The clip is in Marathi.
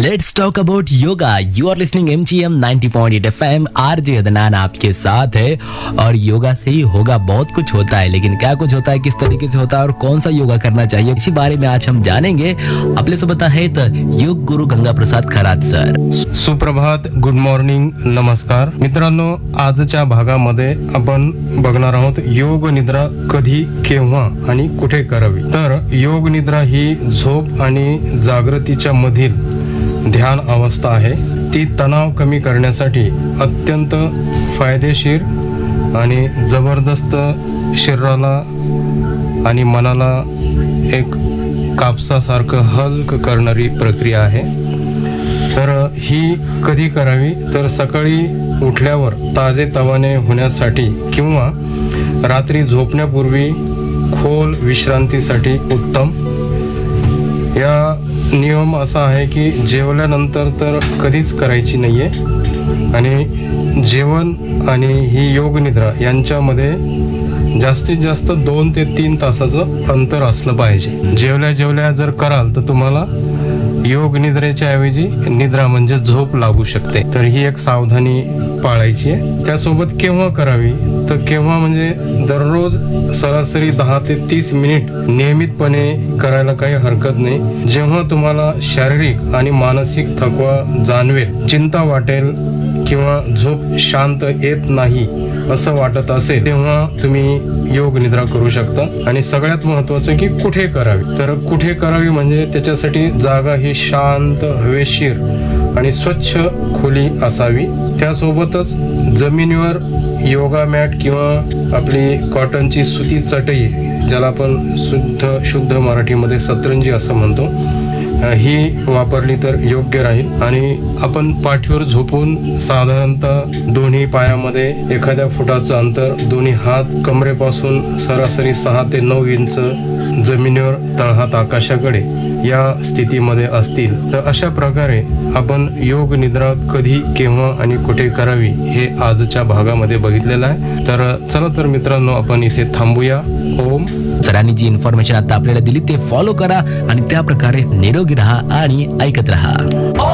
Let's talk about yoga. You R listening MGM 90.8 FM। RJ Adnan आपके साथ है। और योगा से ही होगा, बहुत कुछ होता है, लेकिन क्या कुछ होता है, किस तरीके से होता है और कौन सा योगा करना चाहिए, इसी बारे में आज हम जानेंगे। आपले सोबत आहेत योग गुरु गंगा प्रसाद खरात सर। सुप्रभात, गुड मॉर्निंग, नमस्कार मित्रांनो. आजच्या भागामध्ये आपण बघणार आहोत योग निद्रा कधी, केव्हा आणि कुठे करावी. तर योग निद्रा ही झोप आणि जागृतीच्या मधील ध्यान अवस्था आहे. ती तणाव कमी करण्यासाठी अत्यंत फायदेशीर आणि जबरदस्त शरीराला आणि मनाला एक कापसासारखं हलक करणारी प्रक्रिया आहे. तर ही कधी करावी, तर सकाळी उठल्यावर ताजेतवाने होण्यासाठी किंवा रात्री झोपण्यापूर्वी खोल विश्रांतीसाठी उत्तम. या नियम असा आहे की जेवल्यानंतर तर कधीच करायची नाही आहे आणि जेवण आणि ही योग निद्रा यांच्यामध्ये जास्तीत जास्त 2 ते 3 तासाचं अंतर असलं पाहिजे. जेवल्या जर कराल तर तुम्हाला योग निद्रेच्या ऐवजी निद्रा म्हणजे झोप लागू शकते. तर ही एक सावधानी पाळायची आहे. त्यासोबत केव्हा करावी, तर केव्हा म्हणजे दररोज सरासरी 10 ते 30 मिनिट नियमितपणे करायला काही हरकत नाही. जेव्हा तुम्हाला शारीरिक आणि मानसिक थकवा जाणवेल, चिंता वाटेल किंवा झोप शांत येत नाही असं वाटत असेल, तेव्हा तुम्ही योग निद्रा करू शकता. आणि सगळ्यात महत्त्वाचं की कुठे करावी, तर कुठे करावी म्हणजे त्याच्यासाठी जागा ही शांत, हवेशीर आणि स्वच्छ खोली असावी. त्यासोबतच जमिनीवर योगा मॅट किंवा आपली कॉटनची सुती चटई, ज्याला आपण शुद्ध मराठीमध्ये सतरंजी असं म्हणतो, ही वापरली तर योग्य राहील. आणि आपण पाठीवर झोपून साधारणतः दोन्ही पायामध्ये एखाद्या फुटाचं अंतर, दोन्ही हात कमरेपासून सरासरी 6 ते 9 इंच जमिनीवर, तळहात आकाशाकडे या स्थितीमध्ये असतील तर अशा प्रकारे आपण योग निद्रा कधी, केव्हा आणि कुठे करावी हे आजच्या भागामध्ये बघितलेलं आहे. तर चला तर मित्रांनो, आपण इथे थांबूया. ओम. सरांनी जी इन्फॉर्मेशन आता आपल्याला दिली ते फॉलो करा आणि त्या प्रकारे निरोगी राहा आणि ऐकत राहा.